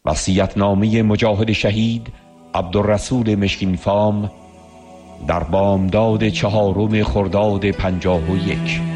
وصیت‌نامه مجاهد شهید عبدالرسول مشکین فام در بامداد 4 خرداد 51.